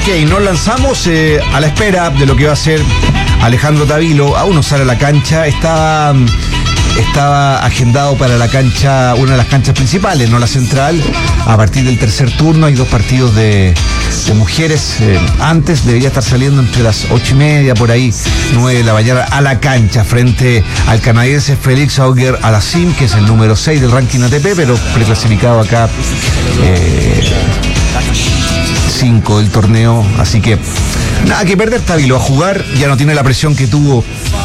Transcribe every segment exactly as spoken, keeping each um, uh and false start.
nos lanzamos eh, a la espera de lo que va a ser Alejandro Tavilo. Aún no sale a la cancha, estaba, estaba agendado para la cancha, una de las canchas principales, no la central. A partir del tercer turno hay dos partidos de, de mujeres. Eh, antes debería estar saliendo entre las ocho y media, por ahí, nueve de la mañana, a la cancha frente al canadiense Félix Auger-Aliassime, que es el número seis del ranking A T P, pero preclasificado acá. Eh, cinco del torneo, así que nada que perder. Tavilo a jugar, ya no tiene la presión que tuvo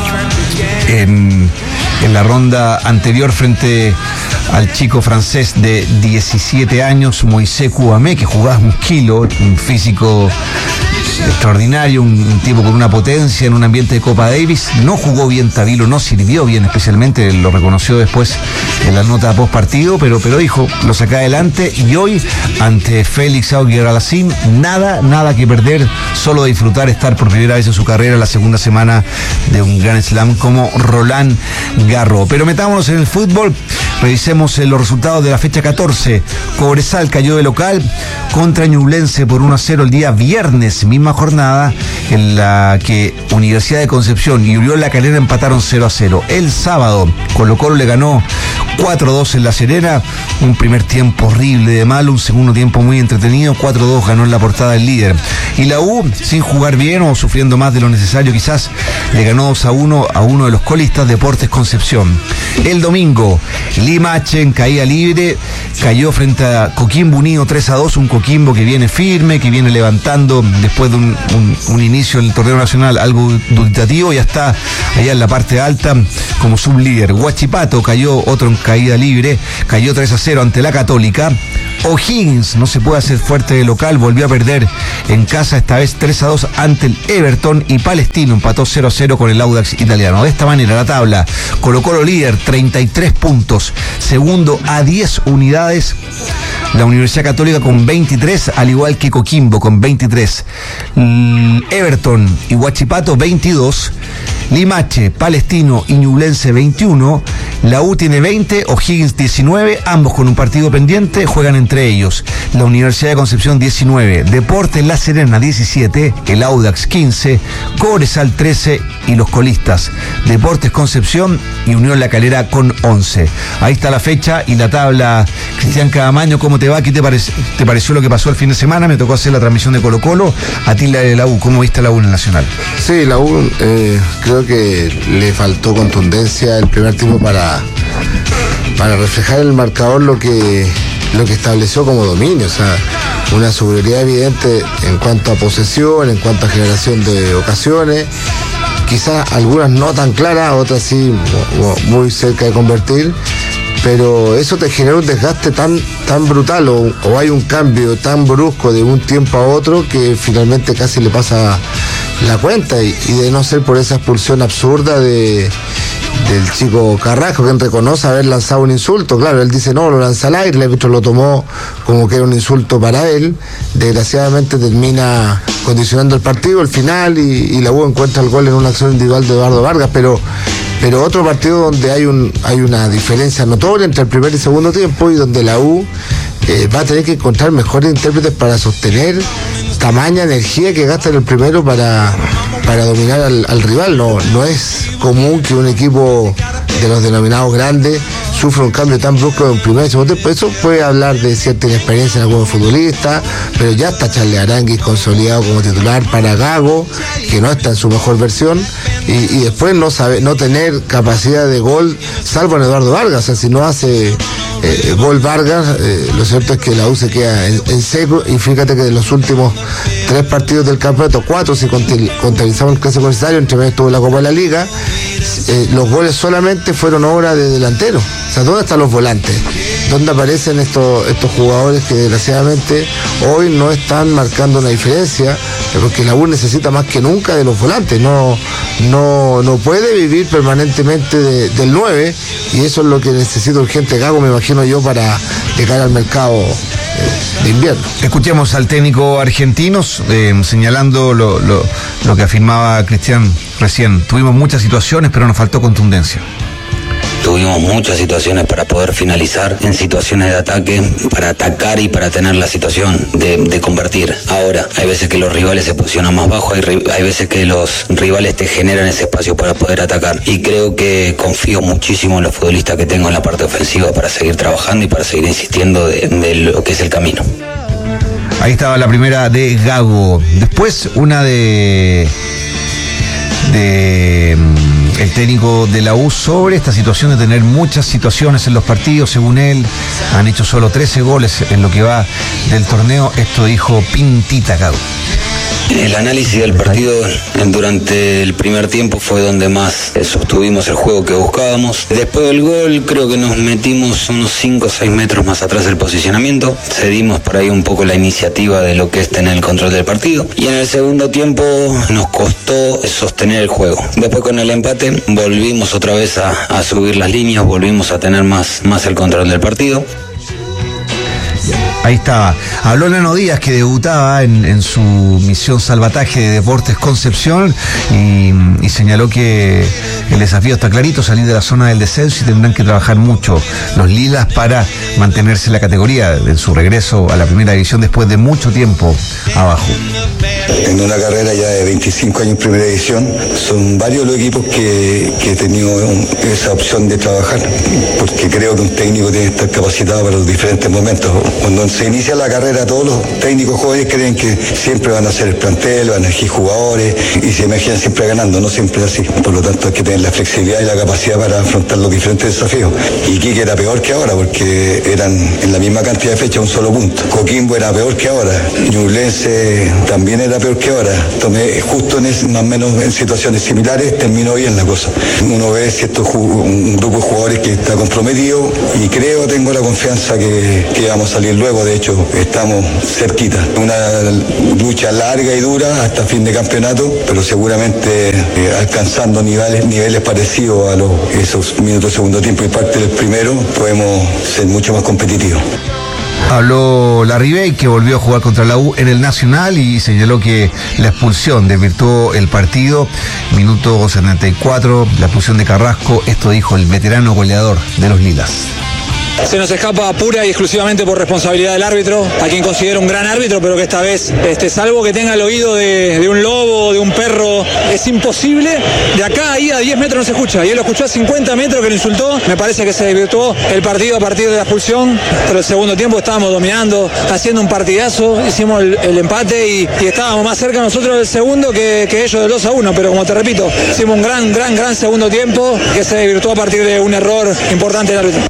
en, en la ronda anterior frente al chico francés de diecisiete años, Moisés Kouamé, que jugaba un kilo, un físico extraordinario, un, un tipo con una potencia en un ambiente de Copa Davis. No jugó bien Tavilo, no sirvió bien, especialmente lo reconoció después en la nota post partido, pero, pero dijo, lo saca adelante, y hoy ante Félix Auger-Aliassime, nada, nada que perder, solo disfrutar, estar por primera vez en su carrera la segunda semana de un Grand Slam como Roland Garros. Pero metámonos en el fútbol, revisemos los resultados de la fecha catorce. Cobresal cayó de local contra Ñublense por uno a cero el día viernes, misma jornada en la que Universidad de Concepción y Unión La Calera empataron cero a cero. El sábado Colo-Colo le ganó cuatro a dos en La Serena, un primer tiempo horrible de malo, un segundo tiempo muy entretenido. Cuatro a dos ganó en la portada el líder. Y la U, sin jugar bien o sufriendo más de lo necesario quizás, le ganó dos a uno a uno de los colistas, Deportes Concepción. El domingo Limache en caída libre cayó frente a Coquimbo Unido tres a dos, un Coquimbo que viene firme, que viene levantando después de un, un, un inicio en el torneo nacional algo dubitativo, ya está allá en la parte alta como sublíder. Huachipato cayó, otro en caída libre, cayó tres a cero ante la Católica. O'Higgins no se puede hacer fuerte de local, volvió a perder en casa, esta vez tres a dos ante el Everton, y Palestino empató cero a cero con el Audax italiano. De esta manera la tabla: Colo-Colo líder, treinta y tres puntos, segundo a diez unidades la Universidad Católica con veintitrés, al igual que Coquimbo con veintitrés, Everton y Huachipato veintidós, Limache, Palestino y Ñublense veintiuno, la U tiene veinte, O'Higgins diecinueve, ambos con un partido pendiente, juegan entre ellos. La Universidad de Concepción diecinueve, Deportes La Serena diecisiete, el Audax quince, Cobresal trece y los colistas Deportes Concepción y Unión La Calera con once. Ahí está la fecha y la tabla. Cristian Cadamaño, ¿cómo te va? ¿Qué te, parece, te pareció lo que pasó el fin de semana? Me tocó hacer la transmisión de Colo-Colo, a ti la de la U, ¿cómo viste la U en el Nacional? Sí, la U eh, creo que le faltó contundencia el primer tiempo para, para reflejar el marcador lo que, lo que estableció como dominio, o sea, una superioridad evidente en cuanto a posesión, en cuanto a generación de ocasiones, quizás algunas no tan claras, otras sí muy cerca de convertir, pero eso te genera un desgaste tan, tan brutal o, o hay un cambio tan brusco de un tiempo a otro que finalmente casi le pasa la cuenta, y, y de no ser por esa expulsión absurda de del chico Carrasco, quien reconoce haber lanzado un insulto. Claro, él dice no, lo lanza al aire, el árbitro lo tomó como que era un insulto para él. Desgraciadamente termina condicionando el partido, el final, y, y la U encuentra el gol en una acción individual de Eduardo Vargas, pero pero otro partido donde hay un hay una diferencia notoria entre el primer y segundo tiempo, y donde la U eh, va a tener que encontrar mejores intérpretes para sostener tamaña energía que gasta en el primero para, para dominar al, al rival. No, no es común que un equipo de los denominados grandes sufra un cambio tan brusco de un primer y segundo tiempo. Eso puede hablar de cierta inexperiencia en algunos futbolistas, pero ya está Charles Aranguis consolidado como titular para Gago, que no está en su mejor versión, y, y después no sabe, no tener capacidad de gol, salvo en Eduardo Vargas. O sea, si no hace eh, gol Vargas, eh, lo cierto es que la U se queda en, en seco, y fíjate que de los últimos tres partidos del campeonato, cuatro si contabilizamos el clásico necesario, entre medio estuvo la Copa de la Liga, eh, los goles solamente fueron obra de delantero. O sea, ¿dónde están los volantes? ¿Dónde aparecen estos, estos jugadores que desgraciadamente hoy no están marcando una diferencia? Porque la U necesita más que nunca de los volantes, no, no, no puede vivir permanentemente de, del nueve, y eso es lo que necesita urgente Gago, me imagino yo, para llegar al mercado de invierno. Escuchemos al técnico argentino eh, señalando lo, lo, lo que afirmaba Cristian recién. Tuvimos muchas situaciones, pero nos faltó contundencia. Tuvimos muchas situaciones para poder finalizar en situaciones de ataque, para atacar y para tener la situación de, de convertir. Ahora, hay veces que los rivales se posicionan más bajo, hay, hay veces que los rivales te generan ese espacio para poder atacar. Y creo que confío muchísimo en los futbolistas que tengo en la parte ofensiva para seguir trabajando y para seguir insistiendo de, de lo que es el camino. Ahí estaba la primera de Gago. Después una de... de el técnico de la U sobre esta situación de tener muchas situaciones en los partidos. Según él, han hecho solo trece goles en lo que va del torneo. Esto dijo Pintita Gago. El análisis del partido durante el primer tiempo fue donde más sostuvimos el juego que buscábamos. Después del gol creo que nos metimos unos cinco o seis metros más atrás del posicionamiento. Cedimos por ahí un poco la iniciativa de lo que es tener el control del partido. Y en el segundo tiempo nos costó sostener el juego. Después con el empate volvimos otra vez a, a subir las líneas, volvimos a tener más, más el control del partido. Ahí estaba. Habló Nano Díaz, que debutaba en, en su misión salvataje de Deportes Concepción, y, y señaló que el desafío está clarito, salir de la zona del descenso, y tendrán que trabajar mucho los lilas para mantenerse en la categoría en su regreso a la primera división después de mucho tiempo abajo. En una carrera ya de veinticinco años en primera división, son varios los equipos que, que he tenido esa opción de trabajar, porque creo que un técnico tiene que estar capacitado para los diferentes momentos. Cuando se inicia la carrera, todos los técnicos jóvenes creen que siempre van a ser el plantel, van a elegir jugadores y se imaginan siempre ganando, no siempre es así. Por lo tanto hay que tener la flexibilidad y la capacidad para afrontar los diferentes desafíos. Y Quique era peor que ahora, porque eran en la misma cantidad de fechas un solo punto. Coquimbo era peor que ahora, Ñublense también era peor que ahora. Tomé justo en ese, más o menos en situaciones similares, terminó bien la cosa. Uno ve cierto un grupo de jugadores que está comprometido y creo, tengo la confianza que, que vamos a salir luego. De hecho, estamos cerquita. Una lucha larga y dura hasta fin de campeonato, pero seguramente eh, alcanzando niveles, niveles parecidos a los, esos minutos de segundo tiempo y parte del primero, podemos ser mucho más competitivos. Habló Larribey, que volvió a jugar contra la U en el Nacional, y señaló que la expulsión desvirtuó el partido. Minuto setenta y cuatro, la expulsión de Carrasco. Esto dijo el veterano goleador de los Lilas. Se nos escapa pura y exclusivamente por responsabilidad del árbitro, a quien considero un gran árbitro, pero que esta vez, este, salvo que tenga el oído de, de un lobo, de un perro, es imposible. De acá ahí a diez metros no se escucha, y él lo escuchó a cincuenta metros que lo insultó. Me parece que se desvirtuó el partido a partir de la expulsión, pero el segundo tiempo estábamos dominando, haciendo un partidazo, hicimos el, el empate y, y estábamos más cerca nosotros del segundo que, que ellos del dos a uno, pero como te repito, hicimos un gran, gran, gran segundo tiempo que se desvirtuó a partir de un error importante del árbitro.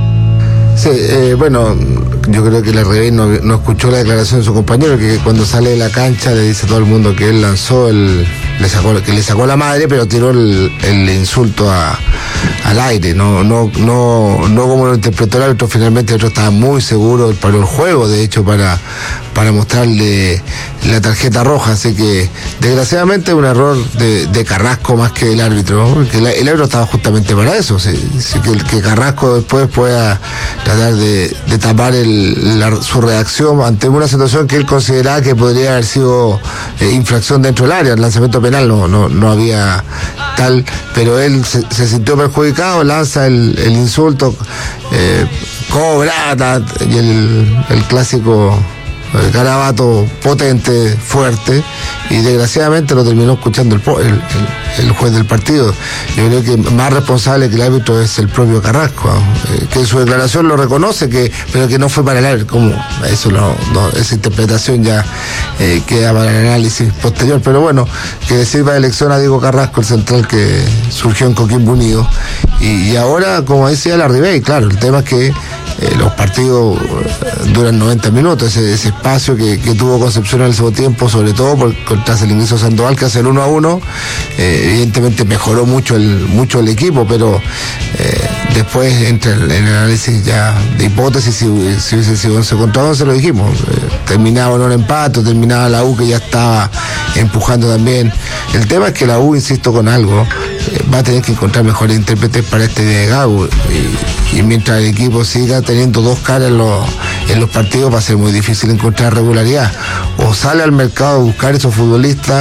Sí, eh, bueno, yo creo que Larribey no, no escuchó la declaración de su compañero, que cuando sale de la cancha le dice a todo el mundo que él lanzó el, le sacó, que le sacó la madre, pero tiró el, el insulto a, al aire, no, no, no, no como lo interpretó el árbitro. Finalmente el otro estaba muy seguro, paró el juego, de hecho, para, para mostrarle la tarjeta roja, así que desgraciadamente un error de, de Carrasco más que el árbitro, ¿no? Porque el, el árbitro estaba justamente para eso, sí, sí, que, que Carrasco después pueda tratar de, de tapar el, la, su reacción ante una situación que él consideraba que podría haber sido eh, infracción dentro del área. El lanzamiento penal no, no, no había tal, pero él se, se sintió perjudicado, lanza el, el insulto, eh, cobra, y el, el clásico el garabato potente, fuerte, y desgraciadamente lo terminó escuchando el, el, el, el juez del partido. Yo creo que más responsable que el árbitro es el propio Carrasco, eh, que en su declaración lo reconoce, que pero que no fue para el árbitro. Como eso no, no, esa interpretación ya eh, queda para el análisis posterior, pero bueno, que le sirva de lección a Diego Carrasco, el central que surgió en Coquimbo Unido, y, y ahora, como decía Larribey, claro, el tema es que Eh, los partidos duran noventa minutos, ese, ese espacio que, que tuvo Concepción en el segundo tiempo, sobre todo por, tras el ingreso de Sandoval, que hace el uno a uno, eh, evidentemente mejoró mucho el, mucho el equipo, pero eh, después entre el, el análisis ya de hipótesis, si, si hubiese sido once contra once, lo dijimos, eh, terminaba en un empate, terminaba la U, que ya estaba empujando también. El tema es que la U, insisto con algo, eh, va a tener que encontrar mejores intérpretes para este día de Gago, y, y mientras el equipo siga teniendo dos caras en los, en los partidos, va a ser muy difícil encontrar regularidad. O sale al mercado a buscar esos futbolistas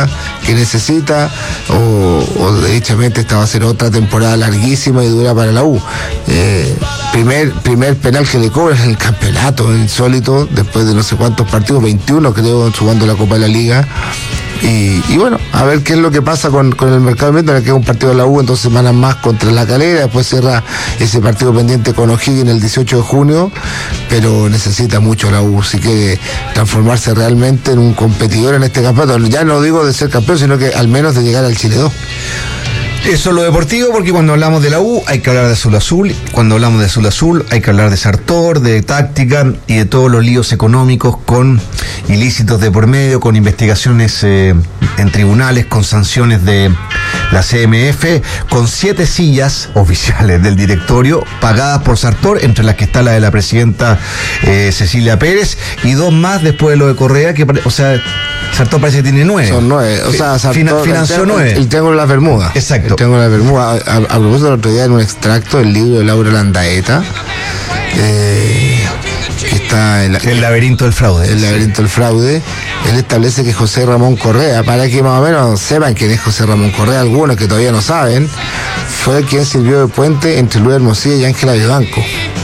que necesita, o, o derechamente esta va a ser otra temporada larguísima y dura para la U. Eh, primer, primer penal que le cobran en el campeonato, insólito, después de no sé cuántos partidos, veintiuno creo, sumando la Copa de la Liga. Y, y bueno, a ver qué es lo que pasa con, con el mercado de invierno, que es un partido de la U en dos semanas más contra La Calera, después cierra ese partido pendiente con O'Higgins el dieciocho de junio, pero necesita mucho la U si quiere transformarse realmente en un competidor en este campeonato. Ya no digo de ser campeón, sino que al menos de llegar al Chile dos. Eso es lo deportivo, porque cuando hablamos de la U hay que hablar de Azul Azul, cuando hablamos de Azul Azul hay que hablar de Sartor, de táctica y de todos los líos económicos con ilícitos de por medio, con investigaciones eh, en tribunales, con sanciones de la C M F, con siete sillas oficiales del directorio pagadas por Sartor, entre las que está la de la presidenta eh, Cecilia Pérez, y dos más después de lo de Correa, que o sea, Sartor parece que tiene nueve. Son nueve, o sea, Sartor Fina, financió el, nueve. El Triángulo de las Bermudas. Exacto. El Triángulo de las Bermudas. A, a, a propósito, el otro día en un extracto del libro de Laura Landaeta, eh, que está en la, el laberinto del fraude. El laberinto del fraude. Él establece que José Ramón Correa, para que más o menos sepan quién es José Ramón Correa, algunos que todavía no saben, fue quien sirvió de puente entre Luis Hermosilla y Ángela Vivanco.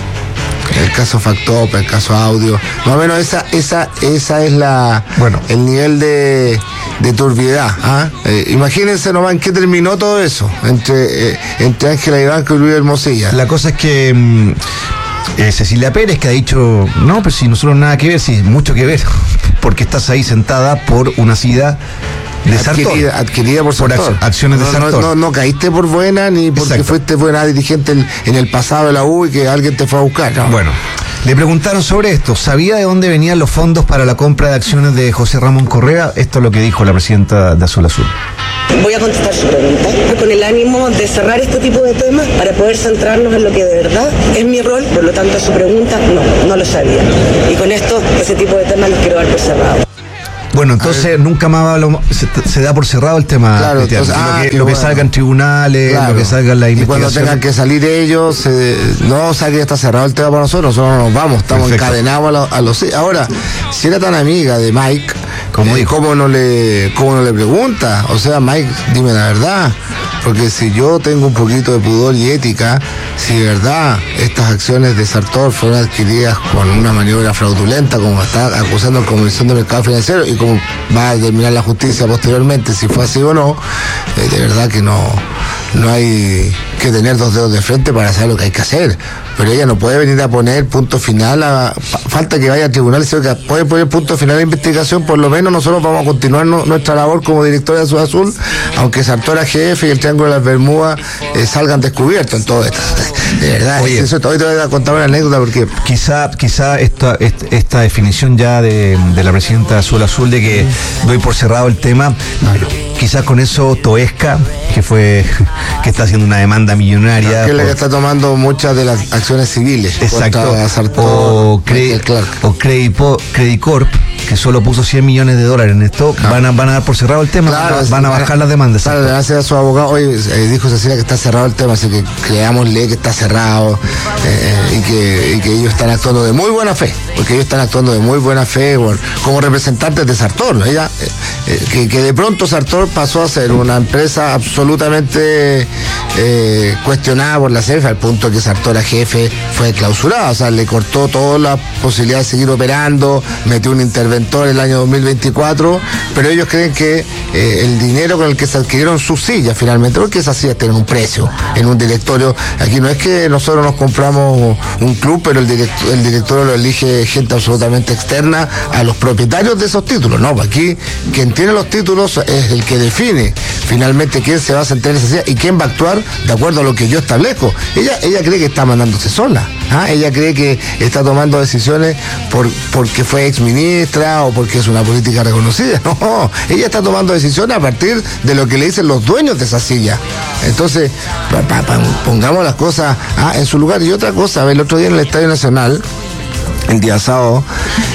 El caso Factop, el caso Audio, más o menos esa, esa, esa es la, bueno, el nivel de, de turbiedad. ¿Ah? Eh, imagínense nomás en qué terminó todo eso entre eh, entre Ángela Vivanco y Luis Hermosilla. La cosa es que mm, eh, Cecilia Pérez, que ha dicho, no, pero si nosotros nada que ver, sí, mucho que ver, porque estás ahí sentada por una sida de adquirida, Sartor. adquirida por, por Sartor. acciones de no, Sartor. No, no, no caíste por buena ni porque Exacto. fuiste buena dirigente en, en el pasado de la U y que alguien te fue a buscar. No. Bueno, le preguntaron sobre esto. ¿Sabía de dónde venían los fondos para la compra de acciones de José Ramón Correa? Esto es lo que dijo la presidenta de Azul Azul. Voy a contestar su pregunta con el ánimo de cerrar este tipo de temas para poder centrarnos en lo que de verdad es mi rol. Por lo tanto, su pregunta no, no lo sabía. Y con esto, ese tipo de temas los quiero dar por cerrado. Bueno, entonces nunca más lo, se, se da por cerrado el tema. Claro, entonces, ah, lo que, que lo bueno. que salga en tribunales, claro. Lo que salga en la investigación. Y cuando tengan que salir ellos, eh, no, o sea que ya está cerrado el tema para nosotros, nosotros no nos vamos, estamos Perfecto. encadenados a, lo, a los... Ahora, si era tan amiga de Mike, ¿Cómo, eh, ¿cómo, no le, ¿cómo no le pregunta? O sea, Mike, dime la verdad, porque si yo tengo un poquito de pudor y ética, si de verdad estas acciones de Sartor fueron adquiridas con una maniobra fraudulenta, como está acusando la Comisión de Mercado Financiero, y como va a determinar la justicia posteriormente si fue así o no, eh, de verdad que no, no hay que tener dos dedos de frente para saber lo que hay que hacer. Pero ella no puede venir a poner punto final, a, falta que vaya al tribunal, sino que puede poner punto final a la investigación. Por lo menos nosotros vamos a continuar no, nuestra labor como directora de Azul Azul, aunque Sartor G F y el Triángulo de las Bermudas eh, salgan descubiertos en todo esto. De verdad, Oye, eso, hoy te voy a contar una anécdota porque quizá quizá esta, esta, esta definición ya de, de la presidenta de Azul Azul de que doy por cerrado el tema, quizás con eso Toesca, que fue que está haciendo una demanda millonaria, que es la por, que está tomando muchas de las acciones civiles. Exacto. Sartor, o Cre- o Credipo, Credicorp, que solo puso cien millones de dólares en esto, ah. van, a, van a dar por cerrado el tema, claro, van, a, van a bajar las demandas. Claro, gracias a su abogado, hoy eh, dijo Cecilia que está cerrado el tema, así que creámosle que está cerrado eh, y, que, y que ellos están actuando de muy buena fe, porque ellos están actuando de muy buena fe bueno, como representantes de Sartor, ¿no? Ella, eh, eh, que, que de pronto Sartor pasó a ser una empresa absolutamente eh, cuestionada por la C F, al punto que Sartor a jefe fue clausurado, o sea, le cortó toda la posibilidad de seguir operando, metió un interventor el año dos mil veinticuatro, pero ellos creen que eh, el dinero con el que se adquirieron sus sillas finalmente, porque esas sillas tienen un precio en un directorio, aquí no es que nosotros nos compramos un club, pero el, direct, el directorio lo elige gente absolutamente externa a los propietarios de esos títulos, no, aquí quien tiene los títulos es el que define finalmente quién se va a sentar en esa silla y quién va a actuar de acuerdo a lo que yo establezco. Ella, ella cree que está mandándose sola, ¿ah? Ella cree que está tomando decisiones por, porque fue exministra o porque es una política reconocida. No, ella está tomando decisiones a partir de lo que le dicen los dueños de esa silla. Entonces, pa, pa, pa, pongamos las cosas ¿ah? en su lugar. Y otra cosa, el otro día en el Estadio Nacional, el día sábado,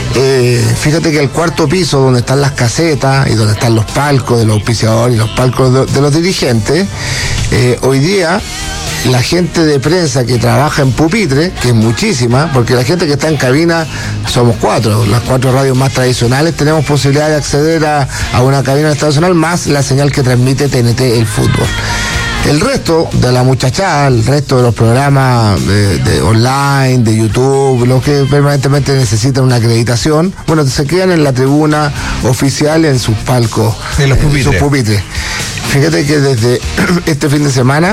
eh, fíjate que el cuarto piso donde están las casetas y donde están los palcos de los auspiciadores y los palcos de, de los dirigentes, eh, hoy día la gente de prensa que trabaja en pupitre, que es muchísima, porque la gente que está en cabina somos cuatro, las cuatro radios más tradicionales tenemos posibilidad de acceder a, a una cabina estacional, más la señal que transmite T N T, el fútbol. El resto de la muchachada, el resto de los programas de, de online, de YouTube, los que permanentemente necesitan una acreditación, bueno, se quedan en la tribuna oficial en sus palcos, en los pupitres. sus pupitres. Fíjate que desde este fin de semana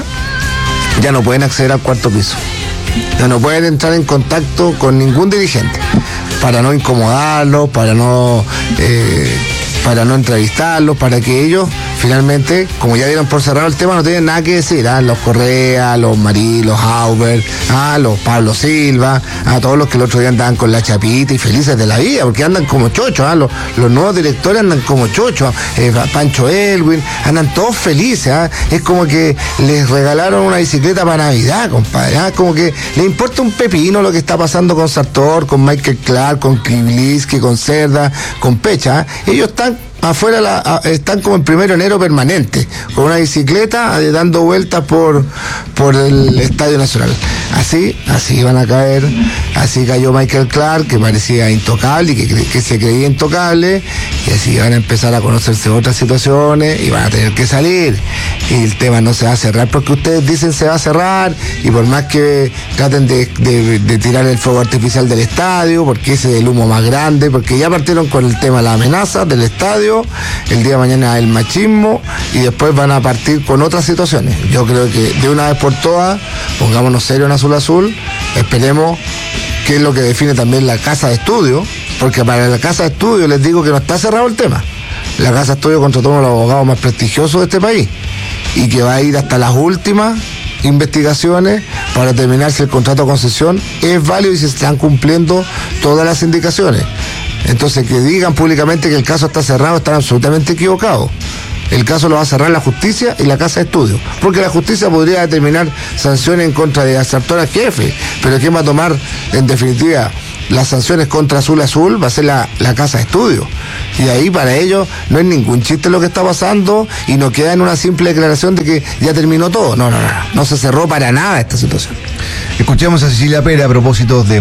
ya no pueden acceder al cuarto piso. Ya no pueden entrar en contacto con ningún dirigente para no incomodarlos, para no eh, para no entrevistarlos, para que ellos finalmente, como ya dieron por cerrado el tema, no tienen nada que decir. ¿ah? Los Correa, los Marí, los Auber, ¿ah? los Pablo Silva, a todos los que el otro día andaban con la chapita y felices de la vida, porque andan como chochos. ¿ah? Los, los nuevos directores andan como chochos. Eh, Pancho Elwin, andan todos felices. ¿ah? Es como que les regalaron una bicicleta para Navidad, compadre. ¿ah? Como que le importa un pepino lo que está pasando con Sartor, con Michael Clark, con Kribliski, con Cerda, con Pecha. ¿ah? Ellos están afuera, la, a, están como en primero de enero permanente, con una bicicleta eh, dando vueltas por, por el Estadio Nacional. Así, así van a caer, así cayó Michael Clark, que parecía intocable y que, que se creía intocable, y así van a empezar a conocerse otras situaciones y van a tener que salir. Y el tema no se va a cerrar porque ustedes dicen se va a cerrar, y por más que traten de, de, de tirar el fuego artificial del estadio, porque ese es el humo más grande, porque ya partieron con el tema de la amenaza del estadio, el día de mañana el machismo, y después van a partir con otras situaciones. Yo creo que de una vez por todas, pongámonos serios en Azul Azul, esperemos qué es lo que define también la casa de estudio, porque para la casa de estudio les digo que no está cerrado el tema. La casa de estudio contrató a uno de los abogados más prestigiosos de este país, y que va a ir hasta las últimas investigaciones para determinar si el contrato de concesión es válido y si se están cumpliendo todas las indicaciones. Entonces, que digan públicamente que el caso está cerrado, están absolutamente equivocados. El caso lo va a cerrar la justicia y la casa de estudio, porque la justicia podría determinar sanciones en contra de Sartor jefe, pero ¿quién va a tomar en definitiva las sanciones contra Azul Azul? Va a ser la, la casa de estudio, y ahí para ellos no es ningún chiste lo que está pasando, y no queda en una simple declaración de que ya terminó todo. No, no, no, no se cerró para nada esta situación. Escuchamos a Cecilia Pera a propósito de,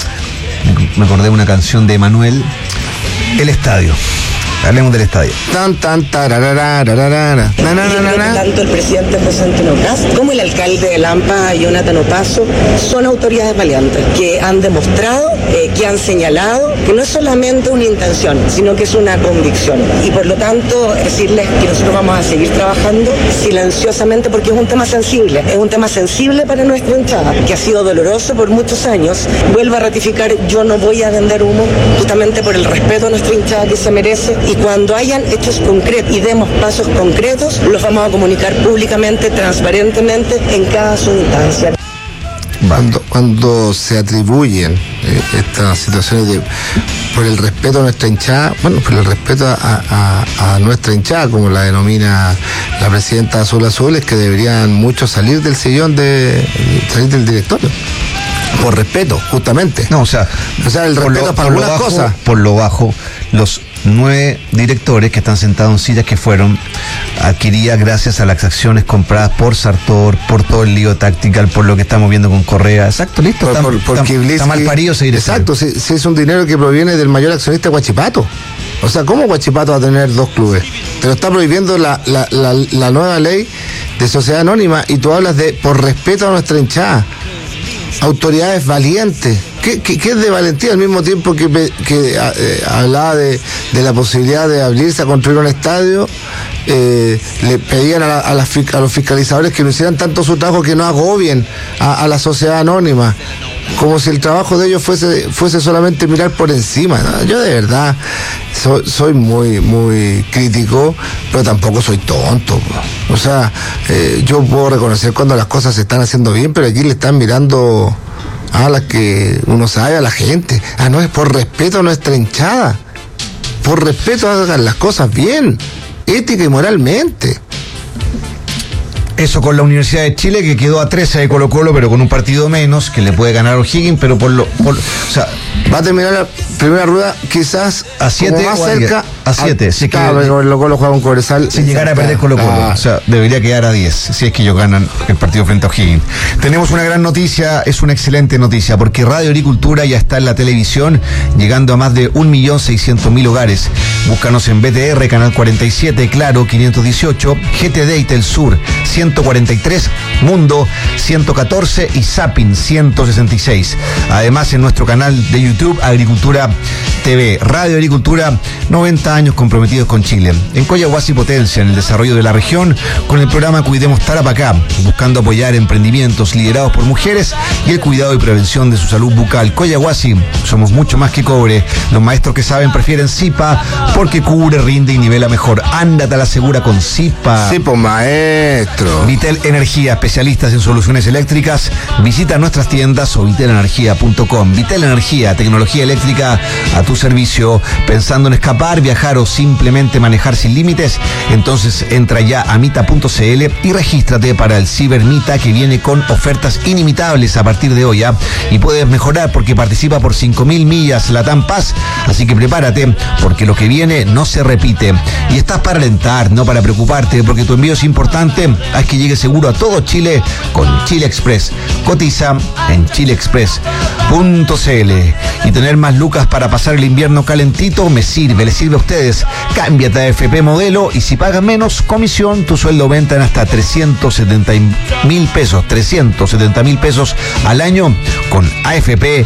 me acordé de una canción de Manuel, El Estadio. Hablemos del estadio. Tan, tan, tararara, tanto el presidente José Antonio Kast como el alcalde de Lampa, Jonathan Opaso, son autoridades valientes que han demostrado, eh, que han señalado que no es solamente una intención, sino que es una convicción. Y por lo tanto, decirles que nosotros vamos a seguir trabajando silenciosamente, porque es un tema sensible, es un tema sensible para nuestra hinchada, que ha sido doloroso por muchos años. Vuelvo a ratificar, yo no voy a vender humo, justamente por el respeto a nuestra hinchada que se merece. Y cuando hayan hechos concretos y demos pasos concretos, los vamos a comunicar públicamente, transparentemente, en cada su instancia. Cuando, cuando se atribuyen eh, estas situaciones de, por el respeto a nuestra hinchada, bueno, por el respeto a, a, a nuestra hinchada, como la denomina la presidenta Azul Azul, es que deberían muchos salir del sillón, de salir del directorio. Por respeto, justamente. No, o sea, o sea el respeto lo, para algunas bajo, cosas. Por lo bajo, los nueve directores que están sentados en sillas que fueron adquiridas gracias a las acciones compradas por Sartor, por todo el lío tactical, por lo que estamos viendo con Correa. Exacto, listo. Por, está, por, por está, está mal parido seguir. Exacto, si, si es un dinero que proviene del mayor accionista Huachipato. O sea, ¿cómo Huachipato va a tener dos clubes? Te lo está prohibiendo la, la, la, la nueva ley de sociedad anónima, y tú hablas de por respeto a nuestra hinchada. Autoridades valientes. ¿Qué, qué, qué es de valentía? Al mismo tiempo que, que eh, hablaba de, de la posibilidad de abrirse a construir un estadio, eh, le pedían a, la, a, la, a los fiscalizadores que no hicieran tanto su trabajo, que no agobien a, a la sociedad anónima, como si el trabajo de ellos fuese, fuese solamente mirar por encima, ¿no? Yo de verdad soy, soy muy, muy crítico, pero tampoco soy tonto, ¿no? O sea, eh, yo puedo reconocer cuando las cosas se están haciendo bien, pero aquí le están mirando a las que uno sabe, a la gente. Ah, no, es por respeto a nuestra hinchada, por respeto a hagan las cosas bien, ética y moralmente. Eso con la Universidad de Chile, que quedó a trece de Colo Colo, pero con un partido menos, que le puede ganar a O'Higgins, pero por lo, por, o sea, Va a terminar la primera rueda quizás a siete más cerca. A siete. Si claro, que Colo Colo juega con Cobresal. Si llegara a perder Colo Colo, ah. o sea, debería quedar a diez, si es que ellos ganan el partido frente a O'Higgins. Tenemos una gran noticia, es una excelente noticia, porque Radio Agricultura ya está en la televisión, llegando a más de un millón seiscientos mil hogares. Búscanos en B T R, Canal cuarenta y siete, Claro, quinientos dieciocho, G T D y Telsur, ciento cuarenta y tres, Mundo, ciento catorce y Zapping, ciento sesenta y seis. Además, en nuestro canal de YouTube, Agricultura T V. Radio Agricultura, noventa años comprometidos con Chile. En Coyahuasi potencia en el desarrollo de la región con el programa Cuidemos Tarapacá, buscando apoyar emprendimientos liderados por mujeres y el cuidado y prevención de su salud bucal. Coyahuasi, somos mucho más que cobre. Los maestros que saben prefieren Zipa porque cubre, rinde y nivela mejor. Ándate a la segura con Zipa. Sí, pues maestro. Vitel Energía, especialistas en soluciones eléctricas. Visita nuestras tiendas o vitel energía punto com. Vitel Energía, tecnología eléctrica a tu servicio. Pensando en escapar, viajar o simplemente manejar sin límites, entonces entra ya a mita punto c l y regístrate para el Ciber Mita, que viene con ofertas inimitables a partir de hoy, ¿eh? Y puedes mejorar porque participa por cinco mil millas Latam Paz, así que prepárate porque lo que viene no se repite. Y estás para alentar, no para preocuparte, porque tu envío es importante. Haz que llegue seguro a todo Chile con Chile Express. Cotiza en chile express punto c l. Y tener más lucas para pasar el invierno calentito me sirve, les sirve a ustedes. Cámbiate a A F P Modelo y si pagas menos comisión, tu sueldo aumenta en hasta trescientos setenta mil pesos, trescientos setenta mil pesos al año con A F P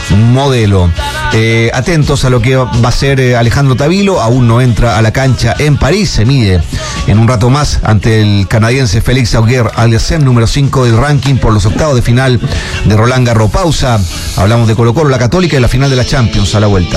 Modelo. Eh, atentos a lo que va a hacer eh, Alejandro Tavilo, aún no entra a la cancha en París, se mide en un rato más ante el canadiense Félix Auger-Aliassime, número cinco del ranking por los octavos de final de Roland Garros. Pausa, hablamos de Colo Colo, la Católica y la final de la Champions a la vuelta.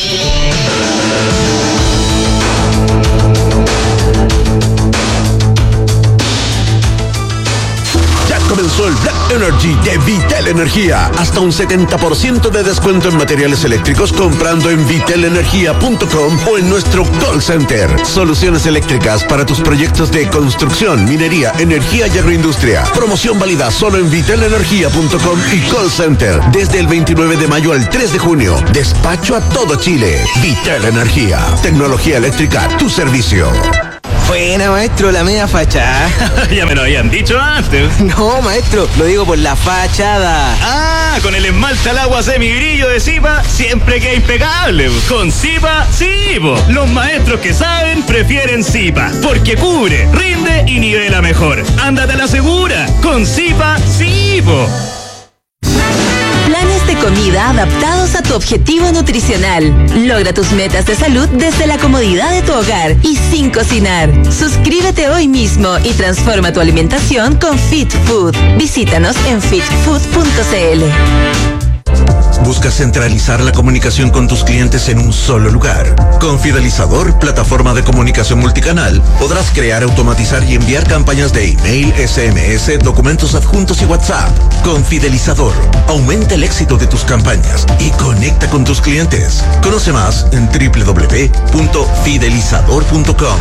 Comenzó el Black Energy de Vitel Energía. Hasta un setenta por ciento de descuento en materiales eléctricos comprando en vitel energía punto com o en nuestro call center. Soluciones eléctricas para tus proyectos de construcción, minería, energía y agroindustria. Promoción válida solo en vitel energía punto com y call center desde el veintinueve de mayo al tres de junio. Despacho a todo Chile. Vitel Energía. Tecnología eléctrica a tu servicio. Buena, maestro, la media fachada. Ya me lo habían dicho antes. No, maestro, lo digo por la fachada. Ah, con el esmalte al agua semigrillo de Zipa siempre queda impecable. Con Zipa, sí, po. Los maestros que saben prefieren Zipa, porque cubre, rinde y nivela mejor. Ándate a la segura. Con Zipa, sí, po. Planes de comida adaptados a tu objetivo nutricional. Logra tus metas de salud desde la comodidad de tu hogar y sin cocinar. Suscríbete hoy mismo y transforma tu alimentación con Fit Food. Visítanos en fit food punto c l. ¿Buscas centralizar la comunicación con tus clientes en un solo lugar? Con Fidelizador, plataforma de comunicación multicanal, podrás crear, automatizar y enviar campañas de email, S M S, documentos adjuntos y WhatsApp. Con Fidelizador, aumenta el éxito de tus campañas y conecta con tus clientes. Conoce más en doble u doble u doble u punto fidelizador punto com.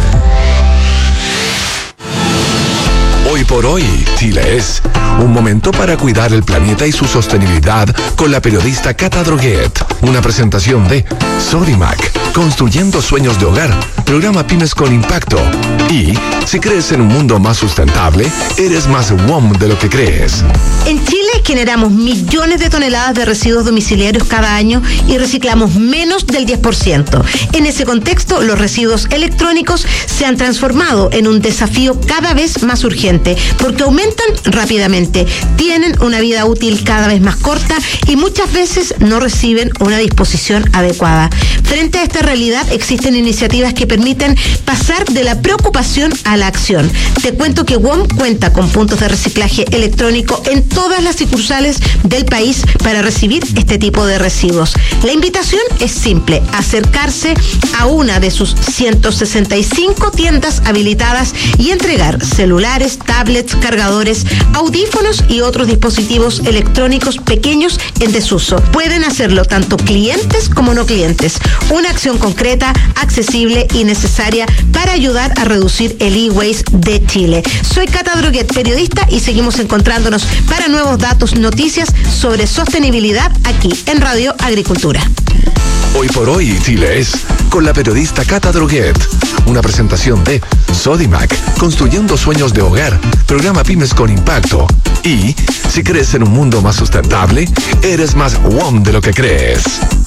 Hoy por hoy, Chile es un momento para cuidar el planeta y su sostenibilidad con la periodista Cata Droguet. Una presentación de Sodimac, construyendo sueños de hogar, programa Pymes con Impacto. Y si crees en un mundo más sustentable, eres más W O M de lo que crees. En Chile generamos millones de toneladas de residuos domiciliarios cada año y reciclamos menos del diez por ciento. En ese contexto, los residuos electrónicos se han transformado en un desafío cada vez más urgente, porque aumentan rápidamente, tienen una vida útil cada vez más corta y muchas veces no reciben una disposición adecuada. Frente a esta realidad, existen iniciativas que permiten pasar de la preocupación a la acción. Te cuento que W O M cuenta con puntos de reciclaje electrónico en todas las sucursales del país para recibir este tipo de residuos. La invitación es simple: acercarse a una de sus ciento sesenta y cinco tiendas habilitadas y entregar celulares, tablets, cargadores, audífonos y otros dispositivos electrónicos pequeños en desuso. Pueden hacerlo tanto clientes como no clientes. Una acción concreta, accesible y necesaria para ayudar a reducir el e-waste de Chile. Soy Cata Droguet, periodista, y seguimos encontrándonos para nuevos datos datos, noticias sobre sostenibilidad aquí en Radio Agricultura. Hoy por hoy, Chile es con la periodista Cata Droguet. Una presentación de Sodimac, construyendo sueños de hogar, programa Pymes con Impacto. Y, si crees en un mundo más sustentable, eres más W O M de lo que crees.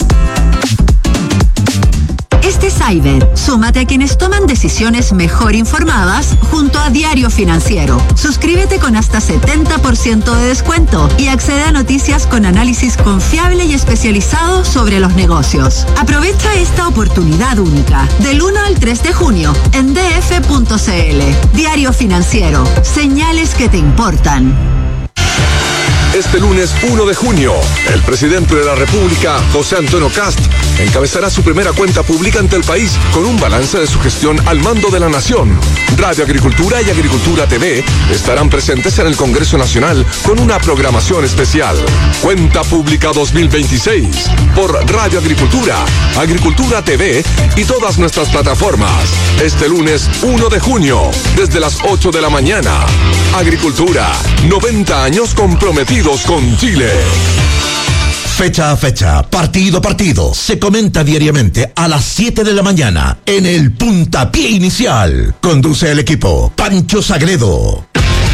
Este Cyber, súmate a quienes toman decisiones mejor informadas junto a Diario Financiero. Suscríbete con hasta setenta por ciento de descuento y accede a noticias con análisis confiable y especializado sobre los negocios. Aprovecha esta oportunidad única del uno al tres de junio en d f punto c l. Diario Financiero, señales que te importan. Este lunes uno de junio, el presidente de la República, José Antonio Kast, encabezará su primera cuenta pública ante el país con un balance de su gestión al mando de la nación. Radio Agricultura y Agricultura T V estarán presentes en el Congreso Nacional con una programación especial. Cuenta Pública dos mil veintiséis por Radio Agricultura, Agricultura T V y todas nuestras plataformas. Este lunes uno de junio, desde las ocho de la mañana. Agricultura, noventa años comprometidos con Chile. Fecha a fecha, partido a partido, se comenta diariamente a las siete de la mañana en el Puntapié Inicial. Conduce el equipo Pancho Sagredo.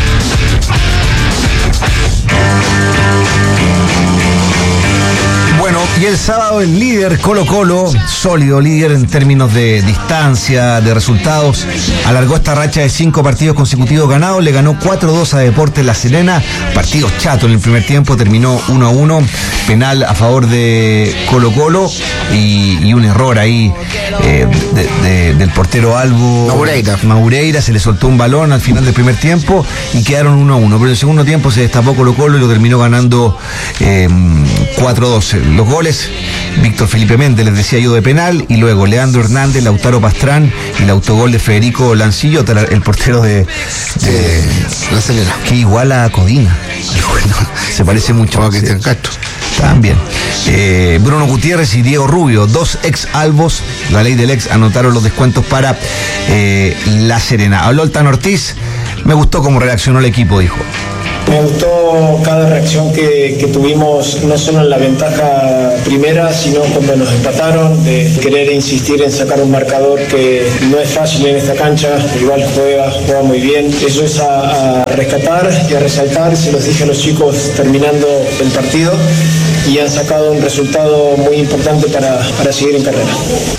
Bueno, y el sábado el líder Colo Colo, sólido líder en términos de distancia, de resultados, alargó esta racha de cinco partidos consecutivos ganados, le ganó cuatro dos a Deportes La Serena, partido chato en el primer tiempo, terminó uno a uno, penal a favor de Colo Colo y, y un error ahí eh, de, de, del portero Albo Maureira. Maureira, se le soltó un balón al final del primer tiempo y quedaron uno a uno, pero en el segundo tiempo se destapó Colo Colo y lo terminó ganando eh, cuatro dos. Los goles, Víctor Felipe Méndez, les decía yo, de penal, y luego Leandro Hernández, Lautaro Pastrán y el autogol de Federico Lancillo, el portero de, de La Serena, que igual a Codina. Bueno, se parece mucho a Cristian Castro. También. Eh, Bruno Gutiérrez y Diego Rubio, dos ex albos, la ley del ex, anotaron los descuentos para eh, La Serena. Habló el Tano Ortiz, me gustó cómo reaccionó el equipo, dijo. Me gustó cada reacción que, que tuvimos, no solo en la ventaja primera, sino cuando nos empataron, de querer insistir en sacar un marcador que no es fácil en esta cancha, igual juega, juega muy bien. Eso es a, a rescatar y a resaltar, se los dije a los chicos terminando el partido, y han sacado un resultado muy importante para, para seguir en carrera.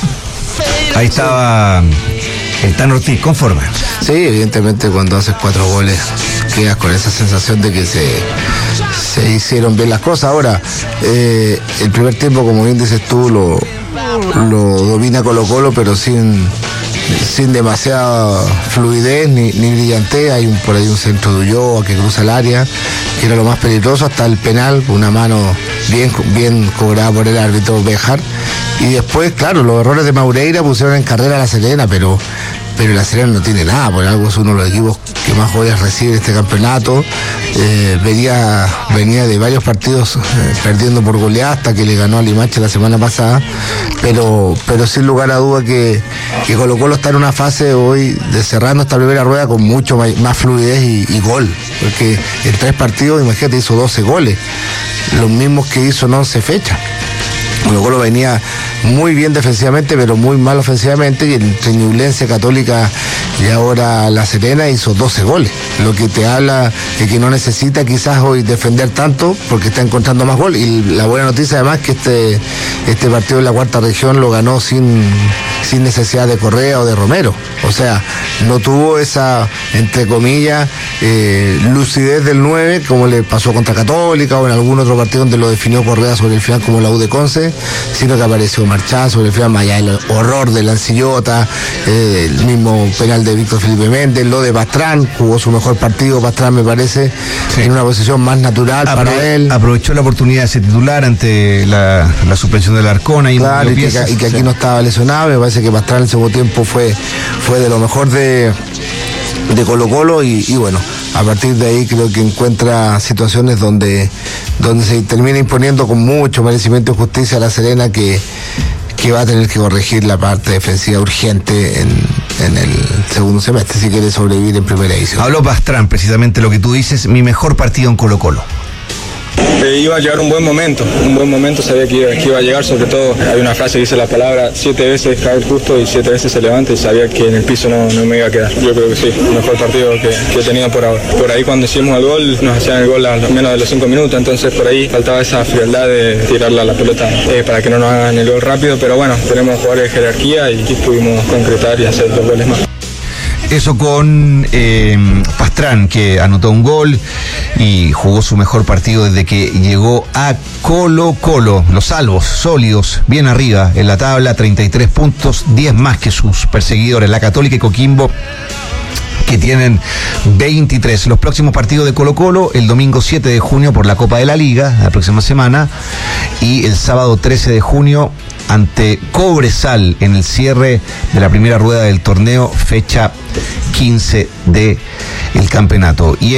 Ahí estaba el Tano Ortiz, conforme. Sí, evidentemente cuando haces cuatro goles quedas con esa sensación de que se, se hicieron bien las cosas. Ahora, eh, el primer tiempo, como bien dices tú, lo, lo domina Colo Colo, pero sin, sin demasiada fluidez ni, ni brillantez. Hay un, por ahí un centro de Ulloa que cruza el área, que era lo más peligroso, hasta el penal, una mano bien, bien cobrada por el árbitro Bejar. Y después, claro, los errores de Maureira pusieron en carrera a La Serena, pero pero La Serena no tiene nada, por algo es uno de los equipos que más goles recibe este campeonato. Eh, venía, venía de varios partidos eh, perdiendo por goleada hasta que le ganó a Limache la semana pasada, pero pero sin lugar a duda que, que Colo Colo está en una fase hoy de cerrando esta primera rueda con mucho más, más fluidez y, y gol, porque en tres partidos, imagínate, hizo doce goles, los mismos que hizo en once fechas. Colo Colo venía muy bien defensivamente, pero muy mal ofensivamente, y entre Ñublense, Católica y ahora La Serena hizo doce goles, lo que te habla de que no necesita quizás hoy defender tanto porque está encontrando más goles. Y la buena noticia además que este, este partido en la cuarta región lo ganó sin, sin necesidad de Correa o de Romero, o sea, no tuvo esa, entre comillas, eh, lucidez del nueve como le pasó contra Católica o en algún otro partido donde lo definió Correa sobre el final como la U de Conce, sino que apareció marchado sobre el final, más allá del horror de Lancillota, eh, el mismo penal de Víctor Felipe Méndez, lo de Pastrán, jugó su mejor partido Pastrán, me parece, sí, en una posición más natural Apro para él. Aprovechó la oportunidad de ser titular ante la, la suspensión del Arcona y, claro, y, piezas, que, y que aquí sí, no estaba lesionado. Me parece que Pastrán en el segundo tiempo fue, fue de lo mejor de, de Colo Colo y, y bueno, a partir de ahí creo que encuentra situaciones donde, donde se termina imponiendo con mucho merecimiento y justicia a La Serena, que, que va a tener que corregir la parte defensiva urgente en, en el segundo semestre si quiere sobrevivir en primera edición. Habló Pastrán, precisamente lo que tú dices, mi mejor partido en Colo Colo. Eh, iba a llegar un buen momento, un buen momento, sabía que iba, que iba a llegar, sobre todo hay una frase que dice la palabra siete veces cae el justo y siete veces se levanta y sabía que en el piso no, no me iba a quedar. Yo creo que sí, el mejor partido que, que he tenido por ahora. Por ahí cuando hicimos el gol, nos hacían el gol a menos de los cinco minutos, entonces por ahí faltaba esa frialdad de tirarla a la pelota eh, para que no nos hagan el gol rápido, pero bueno, tenemos jugadores de jerarquía y, y pudimos concretar y hacer dos goles más. Eso con eh, Pastrán, que anotó un gol y jugó su mejor partido desde que llegó a Colo Colo. Los salvos, sólidos, bien arriba en la tabla, treinta y tres puntos, diez más que sus perseguidores, la Católica y Coquimbo, que tienen veintitrés. Los próximos partidos de Colo Colo, el domingo siete de junio por la Copa de la Liga, la próxima semana, y el sábado trece de junio ante Cobresal en el cierre de la primera rueda del torneo, fecha quince de el campeonato. Y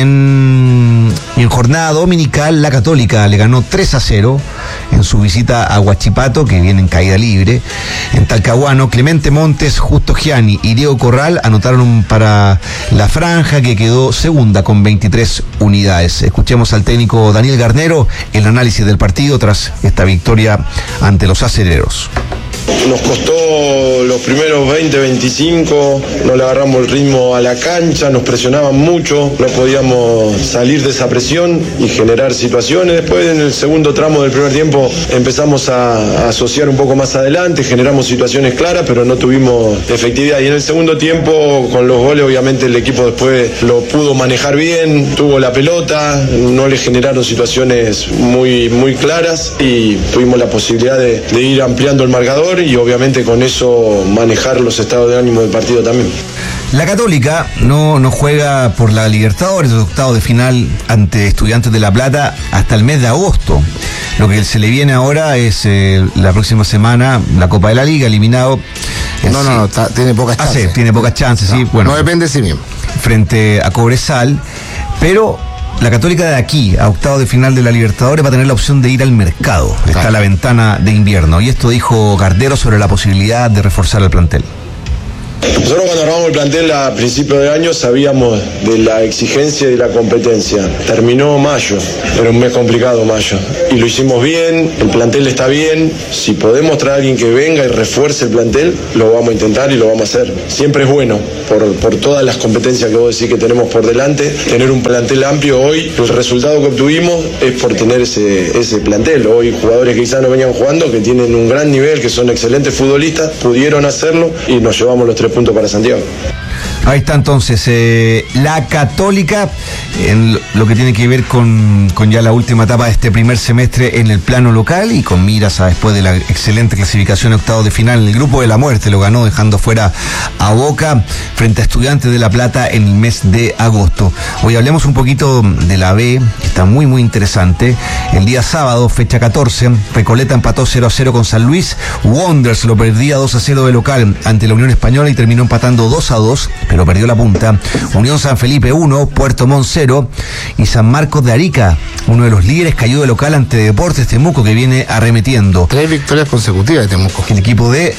en, en jornada dominical, la Católica le ganó tres a cero en su visita a Huachipato, que viene en caída libre. En Talcahuano, Clemente Montes, Justo Gianni y Diego Corral anotaron para la franja, que quedó segunda con veintitrés unidades. Escuchemos al técnico Daniel Garnero el análisis del partido tras esta victoria ante los acereros. Nos costó los primeros veinte, veinticinco, no le agarramos el ritmo a la cancha, nos presionaban mucho, no podíamos salir de esa presión y generar situaciones. Después, en el segundo tramo del primer tiempo, empezamos a, a asociar un poco más adelante, generamos situaciones claras, pero no tuvimos efectividad. Y en el segundo tiempo, con los goles, obviamente el equipo después lo pudo manejar bien, tuvo la pelota, no le generaron situaciones muy, muy claras y tuvimos la posibilidad de, de ir ampliando el marcador y obviamente con eso manejar los estados de ánimo del partido también. La Católica no, no juega por la Libertadores, el octavo de final ante Estudiantes de La Plata hasta el mes de agosto. Lo que se le viene ahora es eh, la próxima semana la Copa de la Liga, eliminado. No, no, no, está, tiene pocas chances. Ah, sí, tiene pocas chances, no, sí. Bueno, no depende de sí mismo. Frente a Cobresal, pero la Católica de aquí a octavo de final de la Libertadores va a tener la opción de ir al mercado. Está claro. La ventana de invierno. Y esto dijo Gardero sobre la posibilidad de reforzar el plantel. Nosotros cuando armamos el plantel a principios de año sabíamos de la exigencia y de la competencia. Terminó mayo, era un mes complicado mayo. Y lo hicimos bien, el plantel está bien. Si podemos traer a alguien que venga y refuerce el plantel, lo vamos a intentar y lo vamos a hacer. Siempre es bueno, por, por todas las competencias que vos decís que tenemos por delante, tener un plantel amplio. Hoy el resultado que obtuvimos es por tener ese, ese plantel. Hoy jugadores que quizás no venían jugando, que tienen un gran nivel, que son excelentes futbolistas, pudieron hacerlo y nos llevamos los tres puntos para Santiago. Ahí está entonces eh, la Católica en lo que tiene que ver con, con ya la última etapa de este primer semestre en el plano local y con miras a después de la excelente clasificación a octavos de final en el grupo de la muerte. Lo ganó dejando fuera a Boca frente a Estudiantes de La Plata en el mes de agosto. Hoy hablemos un poquito de la B, que está muy muy interesante. El día sábado, fecha catorce, Recoleta empató cero a cero con San Luis. Wanderers lo perdía dos a cero de local ante la Unión Española y terminó empatando dos a dos, pero perdió la punta. Unión San Felipe uno, Puerto Montt cero y San Marcos de Arica, uno de los líderes, cayó de local ante Deportes Temuco, que viene arremetiendo. Tres victorias consecutivas de Temuco. El equipo de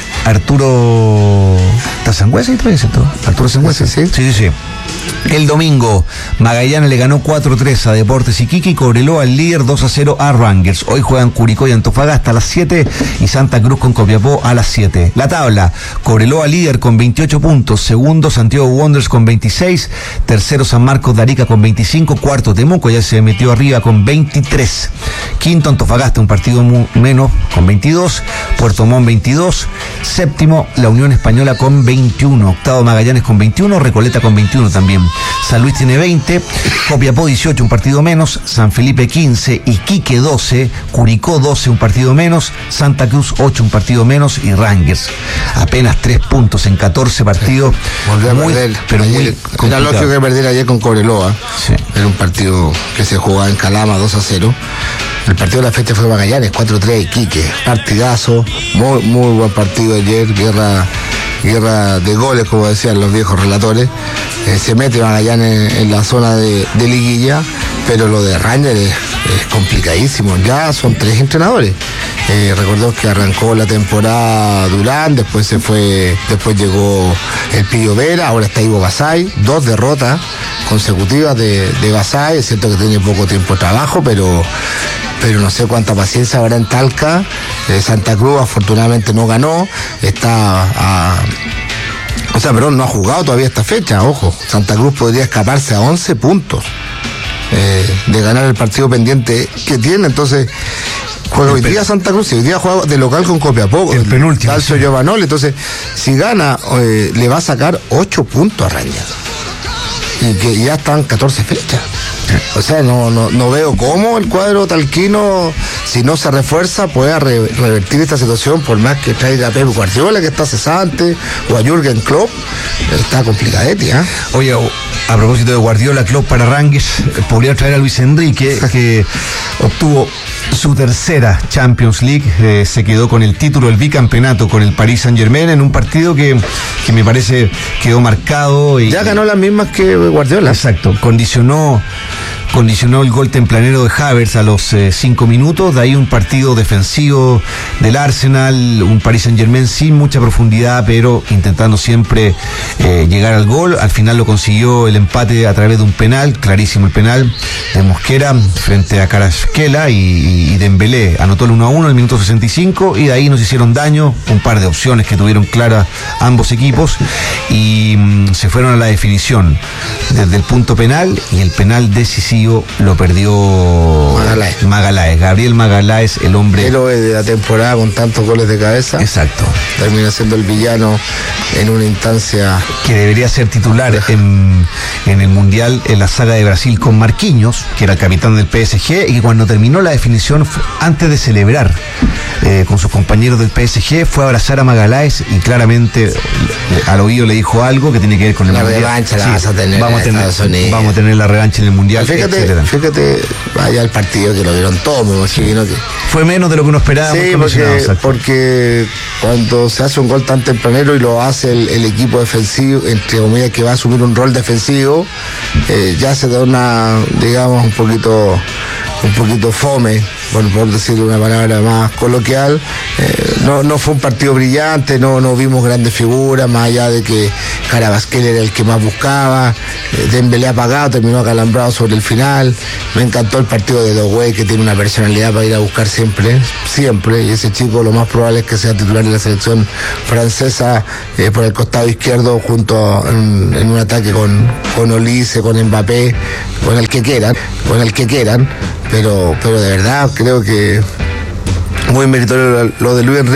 Arturo Sangüesa, Arturo Sangüesa, sí, sí, sí. sí. El domingo, Magallanes le ganó cuatro a tres a Deportes Iquique y Cobreloa al líder dos a cero a Rangers. Hoy juegan Curicó y Antofagasta a las siete y Santa Cruz con Copiapó a las siete. La tabla, Cobreloa líder con veintiocho puntos, segundo Santiago Wanderers con veintiséis, tercero San Marcos de Arica con veinticinco, cuarto Temuco ya se metió arriba con veintitrés, quinto Antofagasta un partido menos con veintidós, Puerto Montt veintidós, séptimo la Unión Española con veintiuno, octavo Magallanes con veintiuno, Recoleta con veintiuno también. San Luis tiene veinte, Copiapó dieciocho, un partido menos, San Felipe quince, Iquique doce, Curicó doce, un partido menos, Santa Cruz ocho, un partido menos y Rangers apenas tres puntos en catorce partidos. Volvió a muy, perder, pero ayer, muy complicado. Era lógico que perdiera ayer con Cobreloa. Sí. Era un partido que se jugaba en Calama dos a cero. El partido de la fecha fue Magallanes cuatro a tres Iquique. Partidazo, muy, muy buen partido ayer, guerra guerra de goles, como decían los viejos relatores. Eh, se mete Magallanes en, en la zona de, de liguilla, pero lo de Rangers es, es complicadísimo. Ya son tres entrenadores. Eh, recordó que arrancó la temporada Durán, después se fue, después llegó el Pillo Vera, ahora está Ivo Basay, dos derrotas consecutivas de, de Basay. Es cierto que tiene poco tiempo de trabajo, pero, pero no sé cuánta paciencia habrá en Talca. Eh, Santa Cruz afortunadamente no ganó, está a... O sea, perdón, no ha jugado todavía esta fecha, ojo. Santa Cruz podría escaparse a once puntos eh, de ganar el partido pendiente que tiene. Entonces, juega hoy día Santa Cruz, y hoy día juega de local con Copiapó, el penúltimo. Calcio Giovanoli. Entonces, si gana, eh, le va a sacar ocho puntos a Rañaco. Y que ya están catorce fechas. O sea, no, no, no veo cómo el cuadro talquino, si no se refuerza, pueda re, revertir esta situación, por más que traiga a Pep Guardiola, que está cesante, o a Jürgen Klopp. Está complicadete, ¿eh? Oye, a propósito de Guardiola, Klopp para Ranguis, podría traer a Luis Enrique, que obtuvo su tercera Champions League, eh, se quedó con el título, el bicampeonato con el Paris Saint-Germain, en un partido que, que me parece quedó marcado. Y, ya ganó las mismas que Guardiola. Exacto, condicionó condicionó el gol tempranero de Havertz a los eh, cinco minutos, de ahí un partido defensivo del Arsenal, un Paris Saint-Germain sin mucha profundidad, pero intentando siempre eh, llegar al gol. Al final lo consiguió el empate a través de un penal, clarísimo el penal de Mosquera frente a Kvaratskhelia, y, y Dembélé anotó el uno a uno en el minuto sesenta y cinco, y de ahí nos hicieron daño, un par de opciones que tuvieron claras ambos equipos, y mm, se fueron a la definición desde el punto penal, y el penal decisivo lo perdió Magaláes. Magaláes, Gabriel Magaláes, el hombre héroe de la temporada con tantos goles de cabeza. Exacto. Termina siendo el villano en una instancia que debería ser titular en, en el Mundial, en la saga de Brasil con Marquinhos, que era el capitán del P S G, y que cuando terminó la definición, antes de celebrar eh, con sus compañeros del P S G, fue a abrazar a Magaláes y claramente al oído le dijo algo que tiene que ver con el la Mundial. revancha. Sí, la vas a tener vamos, a tener, vamos a tener la revancha en el Mundial. Fíjate, etcétera. Fíjate, vaya el partido que lo vieron todos, me imagino que fue menos de lo que uno esperaba. Sí, porque, porque cuando se hace un gol tan tempranero y lo hace el, el equipo defensivo, entre comillas, que va a asumir un rol defensivo, eh, ya se da una, digamos, un poquito un poquito fome, por, por decir una palabra más coloquial. Eh, no, no fue un partido brillante, no, no vimos grandes figuras, más allá de que Kvaratskhelia era el que más buscaba, eh, Dembélé apagado, terminó acalambrado sobre el final. Me encantó el partido de Doué, que tiene una personalidad para ir a buscar siempre, siempre, y ese chico lo más probable es que sea titular de la selección francesa, eh, por el costado izquierdo, junto a, en, en un ataque con, con Olise, con Mbappé, con el que quieran, con el que quieran, pero, pero de verdad creo que muy meritorio lo de Luis Enrique.